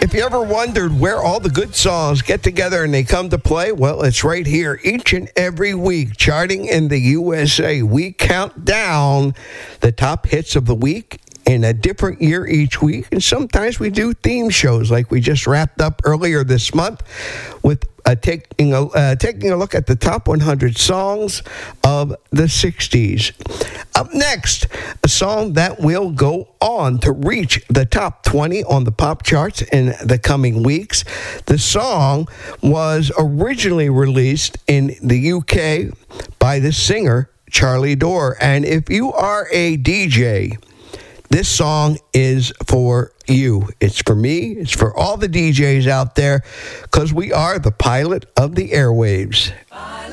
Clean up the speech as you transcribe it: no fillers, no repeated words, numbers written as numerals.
If you ever wondered where all the good songs get together and they come to play, well, it's right here each and every week, charting in the USA. We count down the top hits of the week in a different year each week, and sometimes we do theme shows like we just wrapped up earlier this month with taking a look at the top 100 songs of the 60s. Up next, a song that will go on to reach the top 20 on the pop charts in the coming weeks. The song was originally released in the UK by the singer Charlie Dore, and if you are a DJ, this song is for you. It's for me. It's for all the DJs out there, because we are the pilot of the airwaves.